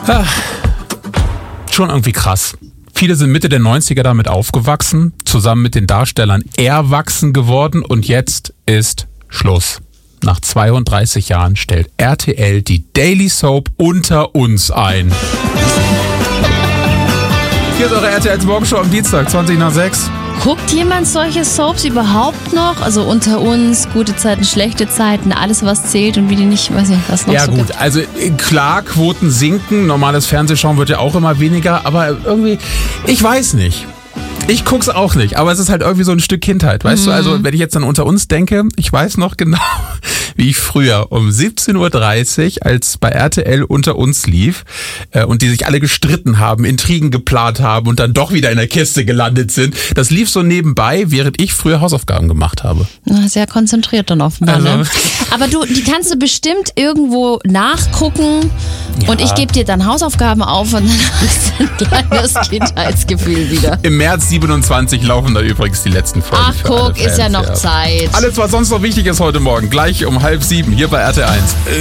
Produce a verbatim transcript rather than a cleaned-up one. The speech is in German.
Ah, schon irgendwie krass. Viele sind Mitte der neunziger damit aufgewachsen, zusammen mit den Darstellern erwachsen geworden und jetzt ist Schluss. Nach zweiunddreißig Jahren stellt R T L die Daily Soap Unter uns ein. Hier ist eure R T Ls Morgenshow am Dienstag, zwanzig nach sechs. Guckt jemand solche Soaps überhaupt noch? Also Unter uns, gute Zeiten, schlechte Zeiten, alles was zählt und wie die nicht, weiß nicht, was noch ja, so gut, gibt. also klar, Quoten sinken, normales Fernsehschauen wird ja auch immer weniger, aber irgendwie, ich weiß nicht. Ich guck's auch nicht, aber es ist halt irgendwie so ein Stück Kindheit, weißt mhm. du? Also wenn ich jetzt an Unter uns denke, ich weiß noch genau, wie ich früher um siebzehn Uhr dreißig, als bei R T L Unter uns lief äh, und die sich alle gestritten haben, Intrigen geplant haben und dann doch wieder in der Kiste gelandet sind, das lief so nebenbei, während ich früher Hausaufgaben gemacht habe. Na, sehr konzentriert dann offenbar, Also, ne? Aber du, die kannst du bestimmt irgendwo nachgucken Ja. und ich gebe dir dann Hausaufgaben auf und dann hast du ein kleines Kindheitsgefühl wieder. Im März siebenundzwanzig laufen da übrigens die letzten Folgen. Ach für guck, alle Fans, ist ja noch ja. Zeit. Alles, was sonst noch wichtig ist heute Morgen, gleich um halb sieben hier bei R T eins.